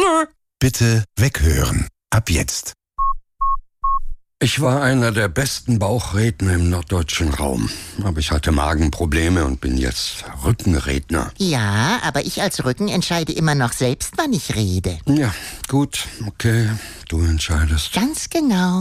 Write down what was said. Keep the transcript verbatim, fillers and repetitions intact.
Nö. Bitte weghören. Ab jetzt. Ich war einer der besten Bauchredner im norddeutschen Raum. Aber ich hatte Magenprobleme und bin jetzt Rückenredner. Ja, aber ich als Rücken entscheide immer noch selbst, wann ich rede. Ja, gut, okay, du entscheidest. Ganz genau.